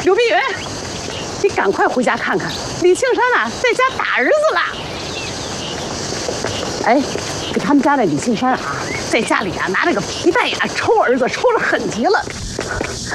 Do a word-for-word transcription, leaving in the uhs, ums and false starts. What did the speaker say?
刘碧云，你赶快回家看看，李庆山啊，在家打儿子了。哎，给他们家的李庆山啊，在家里啊拿那个皮带呀抽儿子，抽了狠极了。